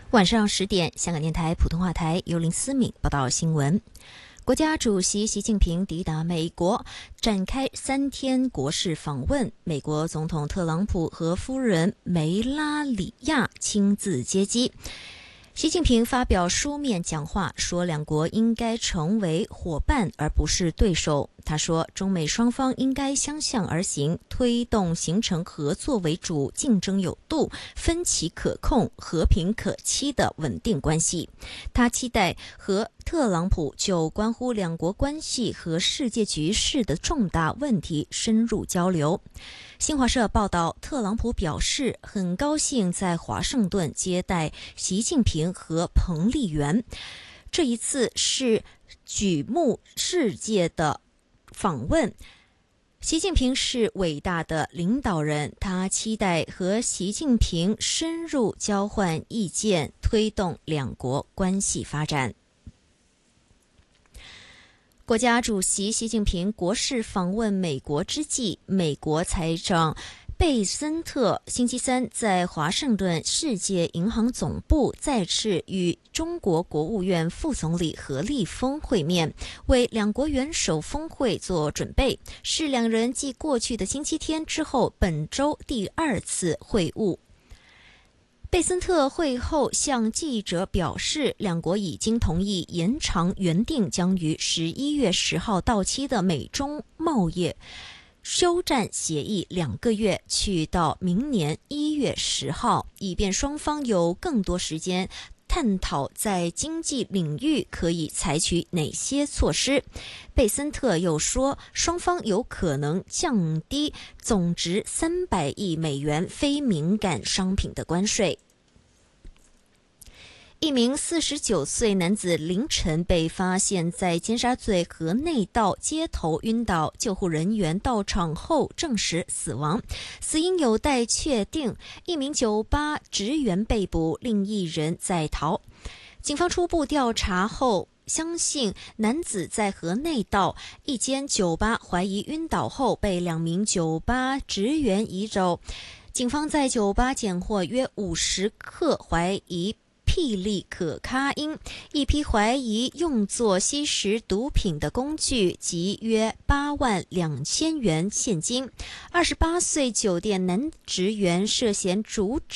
晚上10点，香港电台普通话台由林思敏报道新闻。国家主席习近平抵达美国，展开3天国事访问。美国总统特朗普和夫人梅拉里亚亲自接机。习近平发表书面讲话，说两国应该成为伙伴而不是对手。他说，中美双方应该相向而行，推动形成合作为主、竞争有度、分歧可控、和平可期的稳定关系。他期待和特朗普就关乎两国关系和世界局势的重大问题深入交流。新华社报道，特朗普表示很高兴在华盛顿接待习近平和彭丽媛，这一次是举目世界的访问。习近平是伟大的领导人，他期待和习近平深入交换意见，推动两国关系发展。国家主席习近平国事访问美国之际，美国财长贝森特星期三在华盛顿世界银行总部再次与中国国务院副总理何立峰会面，为两国元首峰会做准备，是两人继过去的星期天之后本周第2次会晤。贝森特会后向记者表示，两国已经同意延长原定将于11月10号到期的美中贸易休战协议2个月，去到明年1月10号，以便双方有更多时间探讨在经济领域可以采取哪些措施。贝森特又说，双方有可能降低总值300亿美元非敏感商品的关税。一名49岁男子凌晨被发现在尖沙咀河内道街头晕倒，救护人员到场后证实死亡，死因有待确定。一名酒吧职员被捕，另一人在逃。警方初步调查后相信男子在河内道一间酒吧怀疑晕倒后被2名酒吧职员移走。警方在酒吧检获约50克怀疑霹雳可卡因，一批怀疑用作吸食毒品的工具及约82000元现金。28岁酒店男职员涉嫌阻